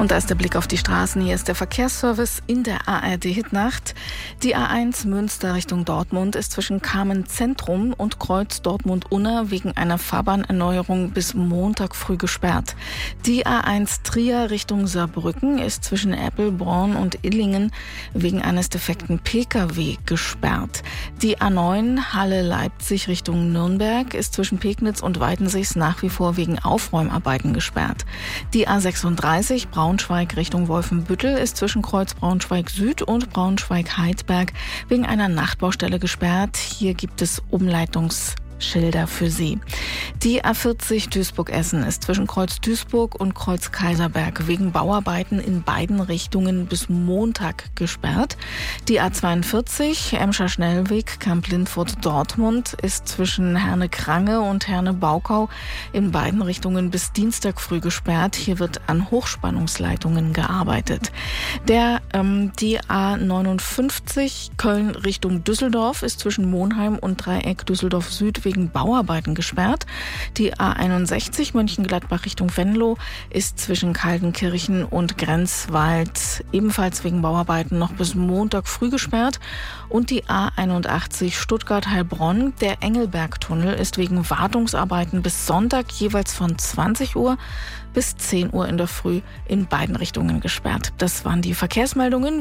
Und da ist der Blick auf die Straßen. Hier ist der Verkehrsservice in der ARD-Hitnacht. Die A1 Münster Richtung Dortmund ist zwischen Kamen Zentrum und Kreuz Dortmund-Unna wegen einer Fahrbahnerneuerung bis Montag früh gesperrt. Die A1 Trier Richtung Saarbrücken ist zwischen Eppelborn und Illingen wegen eines defekten Pkw gesperrt. Die A9 Halle-Leipzig Richtung Nürnberg ist zwischen Pegnitz und Weidensees nach wie vor wegen Aufräumarbeiten gesperrt. Die A36 Braunschweig Richtung Wolfenbüttel ist zwischen Kreuz Braunschweig Süd und Braunschweig-Heidberg wegen einer Nachtbaustelle gesperrt. Hier gibt es Umleitungsschilder für Sie. Die A40 Duisburg-Essen ist zwischen Kreuz Duisburg und Kreuz Kaiserberg wegen Bauarbeiten in beiden Richtungen bis Montag gesperrt. Die A42 Emscher Schnellweg Kamp-Lindfort-Dortmund ist zwischen Herne-Krange und Herne-Baukau in beiden Richtungen bis Dienstag früh gesperrt. Hier wird an Hochspannungsleitungen gearbeitet. Die A59 Köln Richtung Düsseldorf ist zwischen Monheim und Dreieck Düsseldorf Süd wegen Bauarbeiten gesperrt. Die A61 Mönchengladbach Richtung Venlo ist zwischen Kaldenkirchen und Grenzwald ebenfalls wegen Bauarbeiten noch bis Montag früh gesperrt. Und die A81 Stuttgart-Heilbronn, der Engelbergtunnel, ist wegen Wartungsarbeiten bis Sonntag jeweils von 20 Uhr bis 10 Uhr in der Früh in beiden Richtungen gesperrt. Das waren die Verkehrsmeldungen.